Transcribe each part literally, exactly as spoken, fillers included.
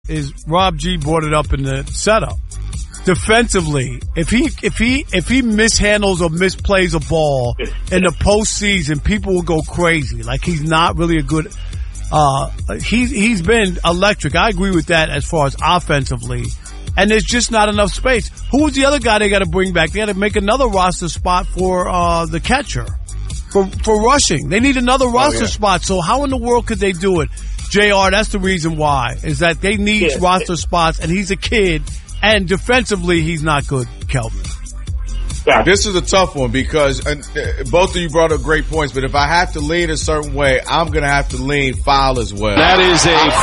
is Rob G brought it up in the setup. Defensively, if he if he if he mishandles or misplays a ball in the postseason, people will go crazy. Like he's not really a good. Uh, he's he's been electric. I agree with that as far as offensively, and there's just not enough space. Who was the other guy they got to bring back? They got to make another roster spot for uh the catcher for for rushing. They need another roster oh, yeah. spot. So how in the world could they do it? J R, that's the reason why is that they need yeah. roster spots, and he's a kid. And defensively, he's not good, Kelvin. Yeah. This is a tough one because uh, both of you brought up great points, but if I have to lean a certain way, I'm going to have to lean foul as well. That is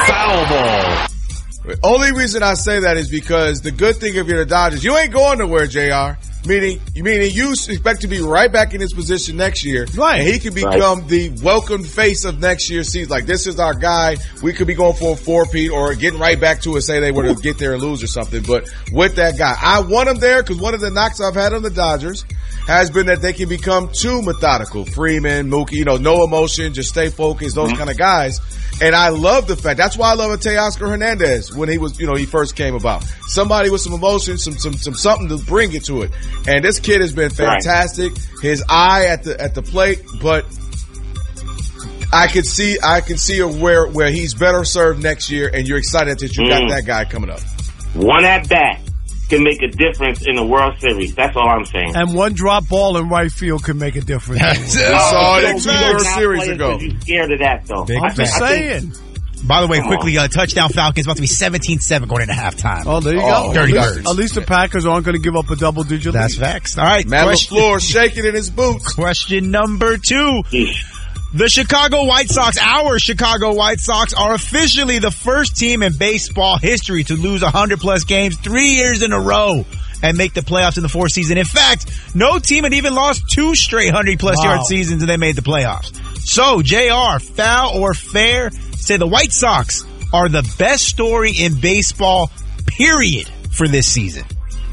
a foul ball. The only reason I say that is because the good thing if you're the Dodgers, you ain't going nowhere, J R. Meaning, meaning you expect to be right back in his position next year. Right. And he can become right. the welcome face of next year's season. Like, this is our guy. We could be going for a four-peat or getting right back to it, say they were to get there and lose or something. But with that guy, I want him there because one of the knocks I've had on the Dodgers has been that they can become too methodical. Freeman, Mookie, you know, no emotion, just stay focused, those mm-hmm. kind of guys. And I love the fact, that's why I love Teoscar Hernandez when he was, you know, he first came about. Somebody with some emotion, some, some, some, something to bring it to it. And this kid has been fantastic. Right. His eye at the, at the plate, but I can see, I can see where, where he's better served next year, and you're excited that you mm. got that guy coming up. One at bat can make a difference in the World Series. That's all I'm saying. And one drop ball in right field can make a difference. We saw it two World Series ago. You're scared of that, though. Big I'm just saying. By the way, quickly, uh, touchdown Falcons about to be seventeen seven going into halftime. Oh, there you oh, go. Dirty at, least, birds. at least the Packers aren't going to give up a double-digit lead. That's facts. All right. Matt LaFleur shaking in his boots. Question number two. The Chicago White Sox, our Chicago White Sox, are officially the first team in baseball history to lose one hundred plus games three years in a row and make the playoffs in the fourth season. In fact, no team had even lost two straight one hundred plus wow. yard seasons and they made the playoffs. So, J R, foul or fair, say the White Sox are the best story in baseball, period, for this season.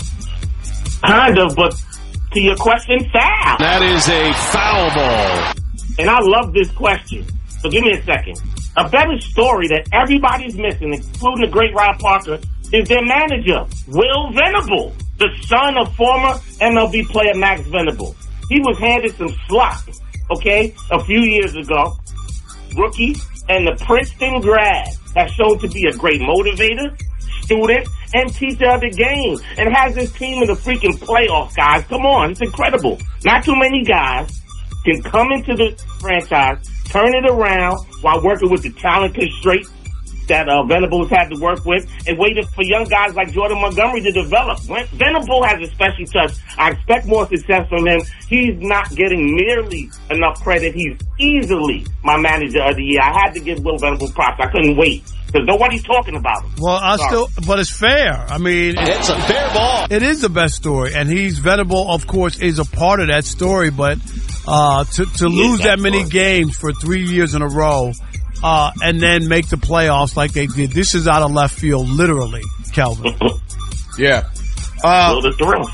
Kind of, but to your question, foul. That is a foul ball. And I love this question. So give me a second. A better story that everybody's missing, including the great Rob Parker, is their manager, Will Venable, the son of former M L B player Max Venable. He was handed some slop, okay, a few years ago. Rookie and the Princeton grad has shown to be a great motivator, student, and teacher of the game, and has this team in the freaking playoffs, guys. Come on, it's incredible. Not too many guys can come into the franchise, turn it around while working with the talent constraints that uh, Venables had to work with, and waiting for young guys like Jordan Montgomery to develop. Venable has a special touch. I expect more success from him. He's not getting nearly enough credit. He's easily my manager of the year. I had to give Will Venable props. I couldn't wait because nobody's talking about him. Well, I still, but it's fair. I mean, it's a fair ball. It is the best story, and he's Venable, of course, is a part of that story. But uh, to to lose that, that many games for three years in a row. Uh, and then make the playoffs like they did. This is out of left field, literally, Kelvin. Yeah. Uh,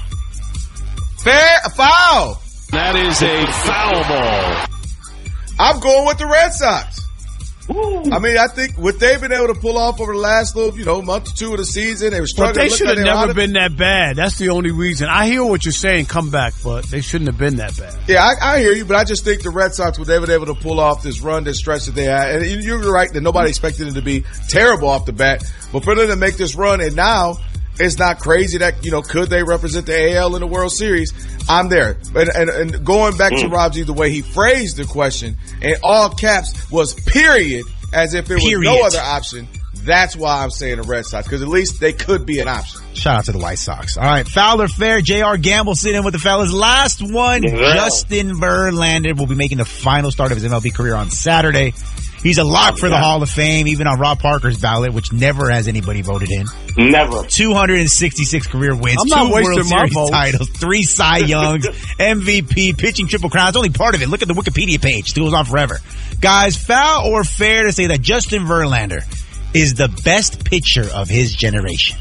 fair, foul. That is a foul ball. I'm going with the Red Sox. Ooh. I mean, I think what they've been able to pull off over the last little, you know, month or two of the season, they were struggling. But they should have like never been that bad. That's the only reason. I hear what you're saying, come back, but they shouldn't have been that bad. Yeah, I, I hear you, but I just think the Red Sox, they were able to pull off this run, this stretch that they had. And you're right that nobody expected it to be terrible off the bat, but for them to make this run, and now it's not crazy that, you know, could they represent the A L in the World Series? I'm there. And, and, and going back mm. to Rob G, the way he phrased the question in all caps was period, as if there period. was no other option. That's why I'm saying the Red Sox, because at least they could be an option. Shout out to the White Sox. All right, foul or fair, J R Gamble sitting in with the fellas. Last one, yeah. Justin Verlander will be making the final start of his M L B career on Saturday. He's a lock oh, for yeah. the Hall of Fame, even on Rob Parker's ballot, which never has anybody voted in. Never. two hundred sixty-six career wins, I'm not two wasting World my Series vote. titles, three Cy Youngs, M V P, pitching triple crown. It's only part of it. Look at the Wikipedia page. It goes on forever. Guys, foul or fair to say that Justin Verlander is the best pitcher of his generation?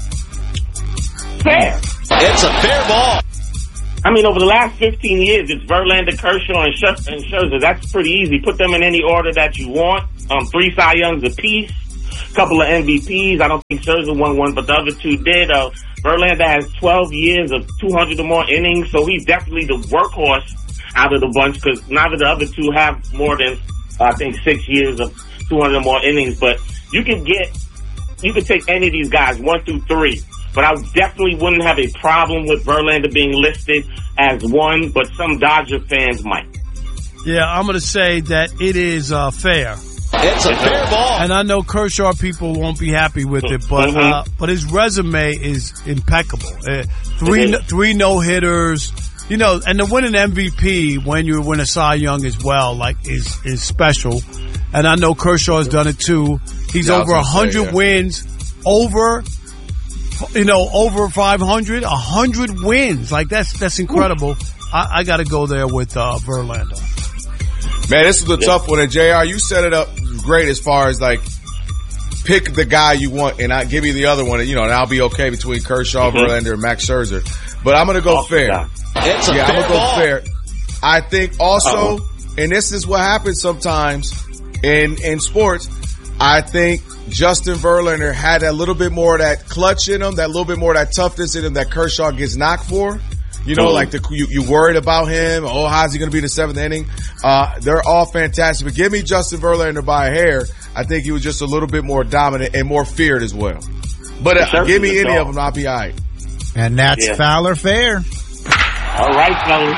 Fair. It's a fair ball. I mean, over the last fifteen years, it's Verlander, Kershaw, and Scherzer. That's pretty easy. Put them in any order that you want. Um, three Cy Youngs apiece. couple of M V Ps. I don't think Scherzer won one, but the other two did. Uh, Verlander has twelve years of two hundred or more innings, so he's definitely the workhorse out of the bunch because neither of the other two have more than, uh, I think, six years of two hundred or more innings. But you can get, you can take any of these guys, one through three. But I definitely wouldn't have a problem with Verlander being listed as one, but some Dodger fans might. Yeah, I'm going to say that it is uh, fair. It's a fair ball. And I know Kershaw people won't be happy with it, but mm-hmm. uh, but his resume is impeccable. Uh, three mm-hmm. three no hitters, you know, and to win an M V P when you win a Cy Young as well, like is is special. And I know Kershaw has done it too. He's yeah, over a hundred yeah. wins, over. You know, over five hundred, one hundred wins. Like, that's that's incredible. I, I got to go there with uh, Verlander. Man, this is a tough one. And J R, you set it up great as far as, like, pick the guy you want, and I give you the other one, and, you know, and I'll be okay between Kershaw, mm-hmm. Verlander, and Max Scherzer. But I'm going to go oh, fair. God. It's a yeah, fair I'm going to go ball. fair. I think also, Uh-oh. and this is what happens sometimes in in sports, I think Justin Verlander had a little bit more of that clutch in him, that little bit more of that toughness in him that Kershaw gets knocked for. You know, mm. like the, you, you worried about him. Oh, how's he going to be in the seventh inning? Uh, they're all fantastic. But give me Justin Verlander by a hair. I think he was just a little bit more dominant and more feared as well. But uh, give me any dog. of them, I'll be all right. And that's yeah. foul or fair. All right, fellas.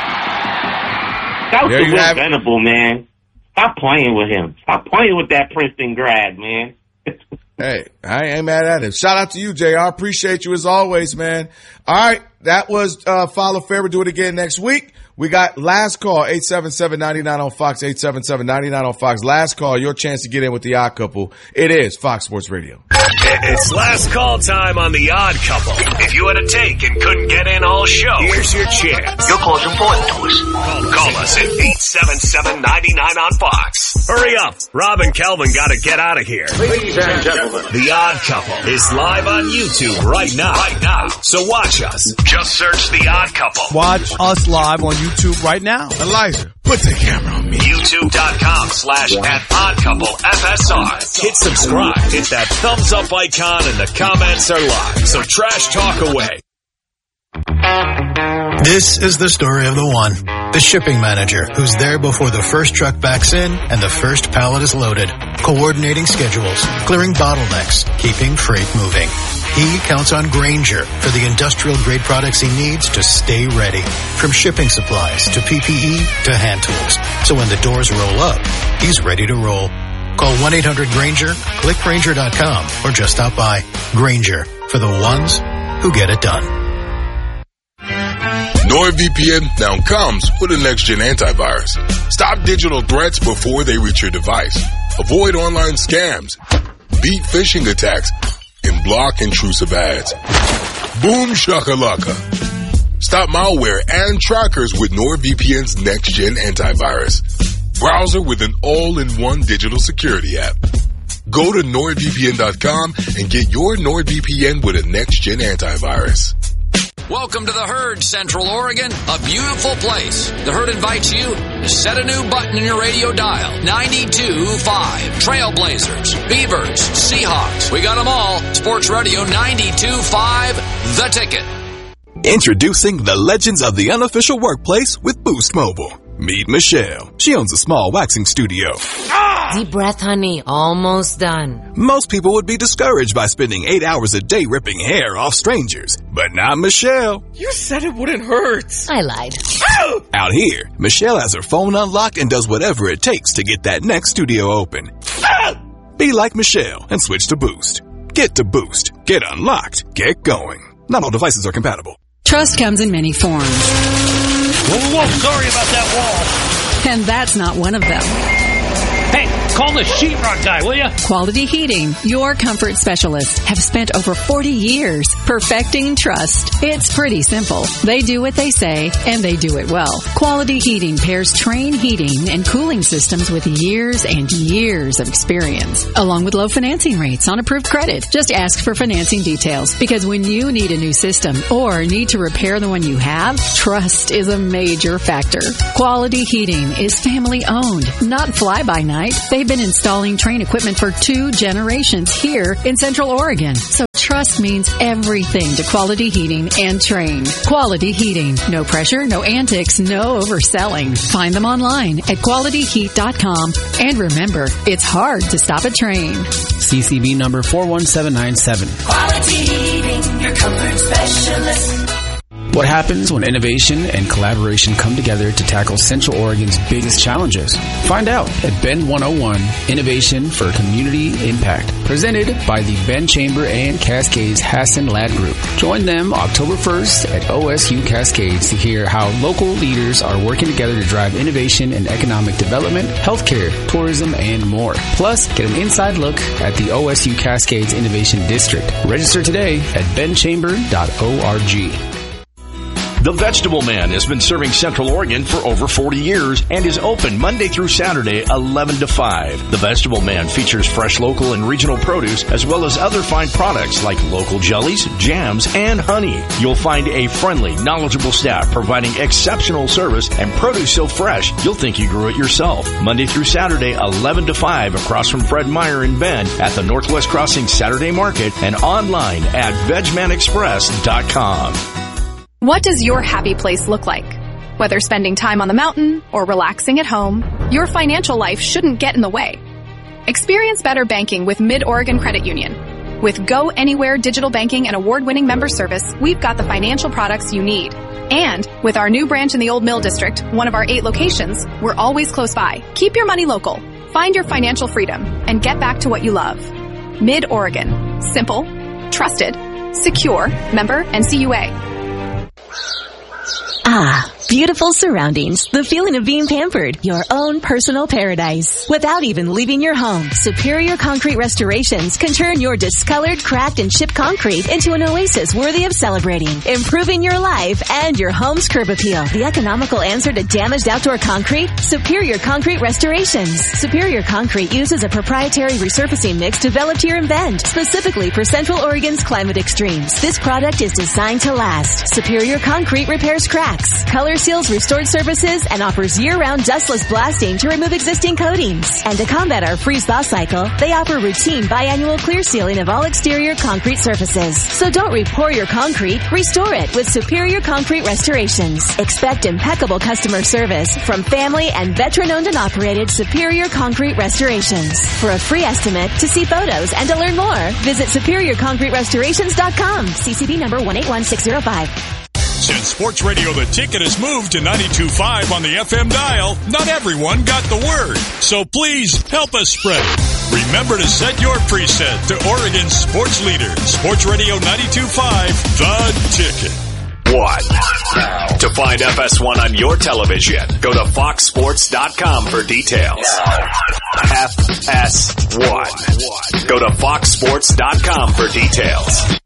That was the Will Venable, man. Stop playing with him. Stop playing with that Princeton grad, man. Hey, I ain't mad at him. Shout out to you, J R. Appreciate you as always, man. All right. That was, uh, Follow Fair. We'll do it again next week. We got last call, eight seven seven, nine nine on Fox, eight seven seven, nine nine on Fox. Last call, your chance to get in with the Odd Couple. It is Fox Sports Radio. It's last call time on the Odd Couple. If you had a take and couldn't get in all show, here's your chance. Your call's important to us. Call, call us at eight seven seven, nine nine on Fox. Hurry up. Rob and Kelvin got to get out of here. Ladies and gentlemen, The Odd Couple is live on YouTube right now. Right now. So watch us. Just search The Odd Couple. Watch us live on YouTube right now. Elijah, put the camera on me. YouTube.com slash at Odd Couple F S R. Hit subscribe. Hit that thumbs up icon and the comments are live. So trash talk away. This is the story of the one. The shipping manager who's there before the first truck backs in and the first pallet is loaded. Coordinating schedules, clearing bottlenecks, keeping freight moving. He counts on Grainger for the industrial grade products he needs to stay ready. From shipping supplies to P P E to hand tools. So when the doors roll up, he's ready to roll. Call one eight hundred Grainger, click Grainger dot com, or just stop by. Grainger, for the ones who get it done. NordVPN now comes with a next-gen antivirus. Stop digital threats before they reach your device. Avoid online scams. Beat phishing attacks. And block intrusive ads. Boom shakalaka. Stop malware and trackers with NordVPN's next-gen antivirus. Browser with an all-in-one digital security app. Go to Nord V P N dot com and get your NordVPN with a next-gen antivirus. Welcome to the Herd, Central Oregon, a beautiful place. The Herd invites you to set a new button in your radio dial. ninety-two point five. Trailblazers, Beavers, Seahawks. We got them all. Sports Radio ninety-two point five, The Ticket. Introducing the legends of the unofficial workplace with Boost Mobile. Meet Michelle. She owns a small waxing studio. Deep breath, honey. Almost done. Most people would be discouraged by spending eight hours a day ripping hair off strangers. But not Michelle. You said it wouldn't hurt. I lied. Out here, Michelle has her phone unlocked and does whatever it takes to get that next studio open. Be like Michelle and switch to Boost. Get to Boost. Get unlocked. Get going. Not all devices are compatible. Trust comes in many forms. Whoa, whoa, whoa, sorry about that wall. And that's not one of them. Hey, call the sheetrock guy, will you? Quality Heating, your comfort specialists, have spent over forty years perfecting trust. It's pretty simple. They do what they say, and they do it well. Quality Heating pairs Trane heating and cooling systems with years and years of experience, along with low financing rates on approved credit. Just ask for financing details, because when you need a new system or need to repair the one you have, trust is a major factor. Quality Heating is family owned, not fly-by-night. They've They've been installing Trane equipment for two generations here in Central Oregon. So trust means everything to Quality Heating and Trane. Quality Heating. No pressure, no antics, no overselling. Find them online at quality heat dot com. And remember, it's hard to stop a Trane. C C B number four one seven nine seven. Quality Heating, your comfort specialist. What happens when innovation and collaboration come together to tackle Central Oregon's biggest challenges? Find out at Bend one oh one, Innovation for Community Impact, presented by the Bend Chamber and Cascades Hassan Lad Group. Join them October first at O S U Cascades to hear how local leaders are working together to drive innovation and economic development, healthcare, tourism, and more. Plus, get an inside look at the O S U Cascades Innovation District. Register today at bend chamber dot org. The Vegetable Man has been serving Central Oregon for over forty years and is open Monday through Saturday, eleven to five. The Vegetable Man features fresh local and regional produce as well as other fine products like local jellies, jams, and honey. You'll find a friendly, knowledgeable staff providing exceptional service and produce so fresh you'll think you grew it yourself. Monday through Saturday, eleven to five across from Fred Meyer in Bend at the Northwest Crossing Saturday Market and online at veg man express dot com. What does your happy place look like? Whether spending time on the mountain or relaxing at home, your financial life shouldn't get in the way. Experience better banking with Mid-Oregon Credit Union. With Go Anywhere digital banking and award-winning member service, we've got the financial products you need. And with our new branch in the Old Mill District, one of our eight locations, we're always close by. Keep your money local. Find your financial freedom and get back to what you love. Mid-Oregon. Simple, trusted, secure, member N C U A. Ah, beautiful surroundings. The feeling of being pampered. Your own personal paradise. Without even leaving your home, Superior Concrete Restorations can turn your discolored, cracked, and chipped concrete into an oasis worthy of celebrating, improving your life and your home's curb appeal. The economical answer to damaged outdoor concrete? Superior Concrete Restorations. Superior Concrete uses a proprietary resurfacing mix developed here in Bend, specifically for Central Oregon's climate extremes. This product is designed to last. Superior Concrete repairs cracks, color seals restored surfaces, and offers year-round dustless blasting to remove existing coatings. And to combat our freeze-thaw cycle, they offer routine biannual clear sealing of all exterior concrete surfaces. So don't re-pour your concrete, restore it with Superior Concrete Restorations. Expect impeccable customer service from family and veteran-owned and operated Superior Concrete Restorations. For a free estimate, to see photos, and to learn more, visit superior concrete restorations dot com. C C B number one eight one six zero five. Since Sports Radio The Ticket has moved to ninety-two point five on the F M dial, not everyone got the word. So please help us spread it. Remember to set your preset to Oregon's sports leader, Sports Radio ninety-two point five, The Ticket. One. To find F S one on your television, go to fox sports dot com for details. F S one. Go to fox sports dot com for details.